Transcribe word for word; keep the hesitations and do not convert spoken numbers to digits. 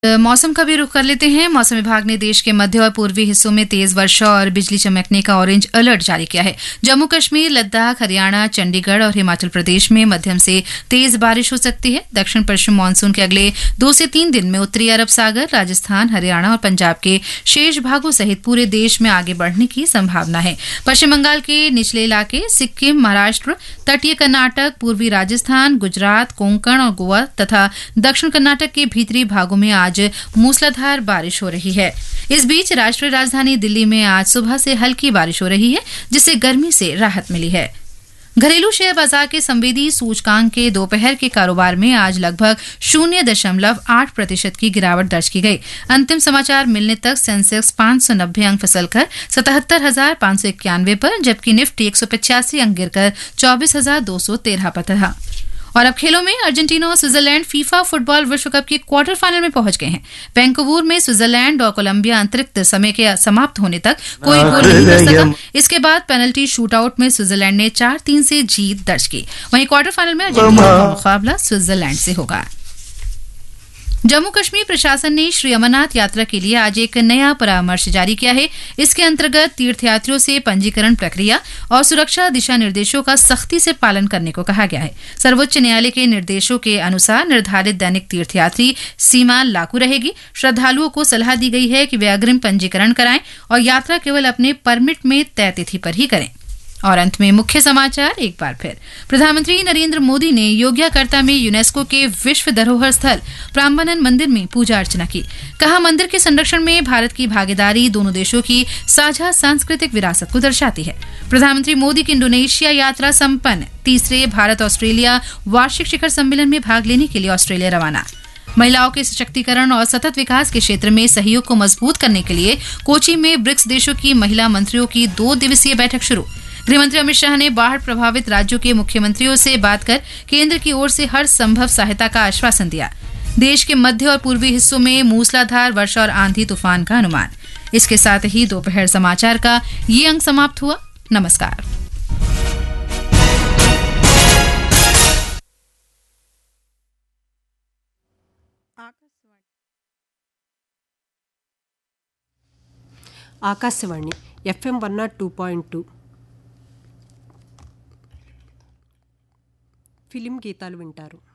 मौसम का भी रुख कर लेते हैं। मौसम विभाग ने देश के मध्य और पूर्वी हिस्सों में तेज वर्षा और बिजली चमकने का ऑरेंज अलर्ट जारी किया है। जम्मू कश्मीर, लद्दाख, हरियाणा, चंडीगढ़ और हिमाचल प्रदेश में मध्यम से तेज बारिश हो सकती है। दक्षिण पश्चिम मानसून के अगले दो से तीन दिन में उत्तरी अरब सागर, राजस्थान, हरियाणा और पंजाब के शेष भागों सहित पूरे देश में आगे बढ़ने की संभावना है। पश्चिम बंगाल के निचले इलाके, सिक्किम, महाराष्ट्र, तटीय कर्नाटक, पूर्वी राजस्थान, गुजरात, कोंकण और गोवा तथा दक्षिण कर्नाटक के भीतरी भागों में आज मूसलाधार बारिश हो रही है। इस बीच राष्ट्रीय राजधानी दिल्ली में आज सुबह से हल्की बारिश हो रही है, जिससे गर्मी से राहत मिली है। घरेलू शेयर बाजार के संवेदी सूचकांक के दोपहर के कारोबार में आज लगभग शून्य दशमलव आठ प्रतिशत की गिरावट दर्ज की गई। अंतिम समाचार मिलने तक सेंसेक्स पांच सौ नब्बे अंक फिसलकर सतहत्तर हजार पांच सौ इक्यानवे पर, जबकि निफ्टी एक सौ पचासी अंक गिरकर चौबीस हजार दो सौ तेरह पर था। और अब खेलों में अर्जेंटीना और स्विट्जरलैंड फीफा फुटबॉल विश्व कप के क्वार्टर फाइनल में पहुंच गए हैं। वैंकूवर में स्विट्जरलैंड और कोलंबिया अंतरिक्त समय के समाप्त होने तक कोई गोल नहीं कर सका। इसके बाद पेनल्टी शूटआउट में स्विट्जरलैंड ने चार तीन से जीत दर्ज की। वहीं क्वार्टर फाइनल में अर्जेंटीना का मुकाबला स्विट्जरलैंड से होगा। जम्मू कश्मीर प्रशासन ने श्री अमरनाथ यात्रा के लिए आज एक नया परामर्श जारी किया है। इसके अंतर्गत तीर्थयात्रियों से पंजीकरण प्रक्रिया और सुरक्षा दिशा निर्देशों का सख्ती से पालन करने को कहा गया है। सर्वोच्च न्यायालय के निर्देशों के अनुसार निर्धारित दैनिक तीर्थयात्री सीमा लागू रहेगी। श्रद्धालुओं को सलाह दी गई है कि वे अग्रिम पंजीकरण कराएं और यात्रा केवल अपने परमिट में तय तिथि पर ही करें। और अंत में मुख्य समाचार एक बार फिर। प्रधानमंत्री नरेंद्र मोदी ने योग्याकर्ता में यूनेस्को के विश्व धरोहर स्थल प्राम्बनन मंदिर में पूजा अर्चना की। कहा, मंदिर के संरक्षण में भारत की भागीदारी दोनों देशों की साझा सांस्कृतिक विरासत को दर्शाती है। प्रधानमंत्री मोदी की इंडोनेशिया यात्रा संपन्न। तीसरे भारत ऑस्ट्रेलिया वार्षिक शिखर सम्मेलन में भाग लेने के लिए ऑस्ट्रेलिया रवाना। महिलाओं के सशक्तिकरण और सतत विकास के क्षेत्र में सहयोग को मजबूत करने के लिए कोची में ब्रिक्स देशों की महिला मंत्रियों की दो दिवसीय बैठक शुरू। गृहमंत्री अमित शाह ने बाढ़ प्रभावित राज्यों के मुख्यमंत्रियों से बात कर केंद्र की ओर से हर संभव सहायता का आश्वासन दिया। देश के मध्य और पूर्वी हिस्सों में मूसलाधार वर्षा और आंधी तूफान का अनुमान। इसके साथ ही दोपहर समाचार का ये अंक समाप्त हुआ। नमस्कार। Akashvani FM one not two point two film గీతాలు వింటారు.